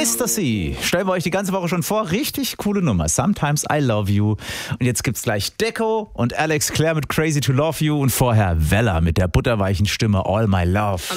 Ecstasy. Stellen wir euch die ganze Woche schon vor. Richtig coole Nummer. Sometimes I Love You. Und jetzt gibt's gleich Deco und Alex Clare mit Crazy to Love You und vorher Vella mit der butterweichen Stimme All My Love.